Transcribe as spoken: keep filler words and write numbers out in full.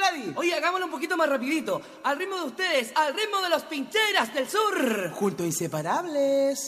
Daddy. Oye, hagámoslo un poquito más rapidito. Al ritmo de ustedes, al ritmo de los Pincheras del Sur. Juntos inseparables.